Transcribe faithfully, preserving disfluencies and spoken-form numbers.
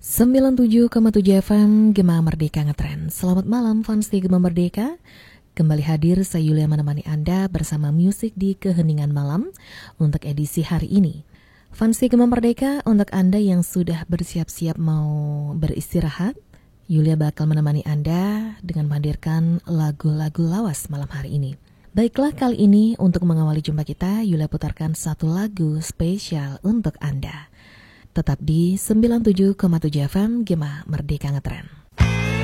sembilan puluh tujuh koma tujuh F M Gema Merdeka Ngetren. Selamat malam fans di Gema Merdeka. Kembali hadir saya Yulia menemani Anda bersama musik di keheningan malam untuk edisi hari ini. Fans di Gema Merdeka, untuk Anda yang sudah bersiap-siap mau beristirahat, Yulia bakal menemani Anda dengan menghadirkan lagu-lagu lawas malam hari ini. Baiklah, kali ini untuk mengawali jumpa kita, Yulia putarkan satu lagu spesial untuk Anda. Tetap di sembilan puluh tujuh koma tujuh F M Gema Merdeka Ngetren.